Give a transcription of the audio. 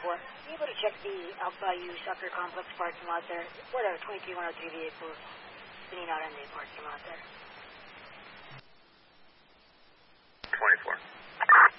24. Are you able to check the Elk Bayou Soccer Complex parking lot there? We're at a 23103 vehicle sitting out in the parking lot there.